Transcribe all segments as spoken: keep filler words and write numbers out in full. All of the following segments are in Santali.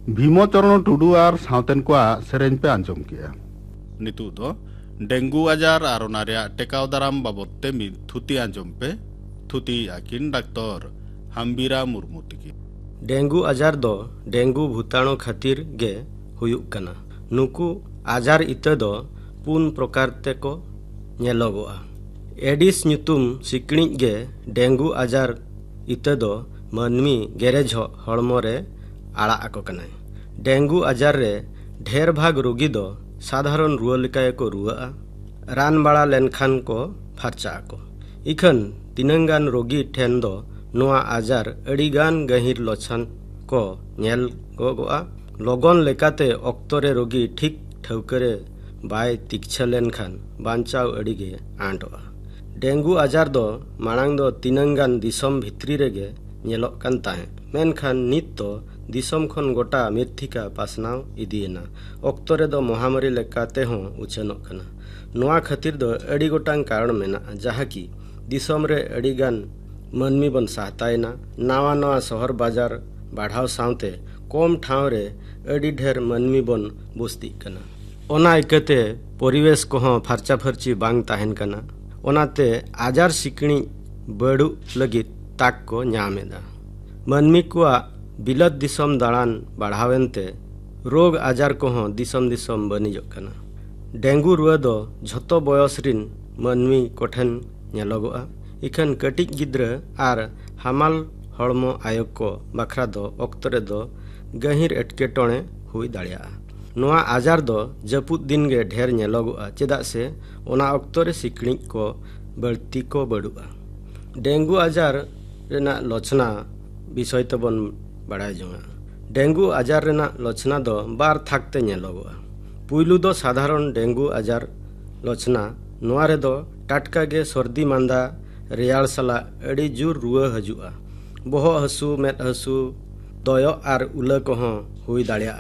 भीमचरण टुडू और सावतेन को सेरेन पे आंजम किया नितु दो डेंगू आजार और टेकाव दाराम बाबद ते मी थुती आंजम पे थुती आकिन डॉक्टर हम्बीरा मुर्मू तकी डेंगू आजार दो डेंगू भूताणु खातिर गे हुयुक कना नुकु आजार इते दो पुन प्रकार ते को नेलोगोआ एडिस ᱧᱩᱛᱩᱢ सिकणी गे डेंगू आजार इते दो मनमी गेरेज हड़मो रे आड़ा आको कना डेंगू आजार रे ढेर भाग रोगी दो साधारण रुआ लेकाय को रुआ रान बाड़ा लेनखान को फारचा आको इखन तिनंगान रोगी ठेन दो नोआ आजार अड़ीगान गहिर लक्षण को नेल गोगोआ लगन लेकाते ऑक्तो रे रोगी ठीक ठौकरे बाय तिक्छा लेनखान बांचाव अड़ीगे आंटोआ डेंगू आजार दो मांग दो तिनंगान दिसम भित्री रेगे नेलोक कान ताहे मेनखान नित तो दिसम खन गोटा मिर्थिका पासनाव इदियना ऑक्तो रे दो महामारी लेकाते हो उछनोक कना नोआ खातिर दो अड़ी गोटांग कारण मेना जहा की दिसम रे अड़ीगान मनमी बन साहतायना नावा नवा शहर बाजार बाढ़ाव सावते कम ठाव रे अड़ी ढेर मनमी बन बुस्ती कना ओना इकते परिवेश को फारचा फरची बांग ताहेन कना ओनाते आजार सिकणी बड़ू लगित ताक को ᱧᱟᱢᱮᱫᱟ मनमी को बिलत दिसम दाड़ान बढ़ावेनते रोग आजार को दिसम दिसम बनिजोग कना डेंगू रुआ दो झतो बयस रिन मनमी कोठेन नेलोगोआ इखन कटिज गिद्रा आर हामाल हड़मो आयोग को बखरा दो ऑक्तो रे दो गहिर एटकेटोणे हुई दाड़िया नोआ आजार दो जपुत दिन गे ढेर नेलोगोआ चेदा से ओना ऑक्तो रे सिकणी को बड़ती को बड़ुआ डेंगू आजार रेना लक्षणा विषय तबन बाड़ाय जोंगा डेंगू आजार रेना लक्षणा दो बार थाकते नेलोगोआ पुइलु दो साधारण डेंगू आजार लक्षणा नोआ रे दो टाटका गे सर्दी मांदा रेयाल साला अड़ी जुर रुआ हजुआ बोहो हसु मेद हसु दयो आर उला को हुई दाड़िया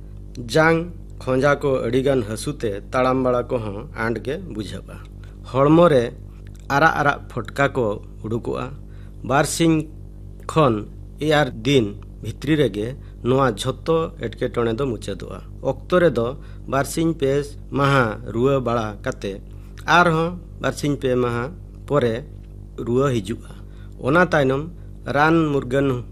जांग खोंजा को अड़ीगान हसुते ताड़ाम बाड़ा को आंट गे बुझाबा हड़मो रे आरा आरा फटका को उडुकोआ बारसिंग खन एयार दिन भित्री रेगे नोआ झतो एटकेटोणे दो मुचादोआ ऑक्तो रे दो बारसिंग पे माहा रुआ बाड़ा काते आर हो बारसिंग पे माहा पोरे रुआ हिजुआ ओना तायनम रान मुर्गन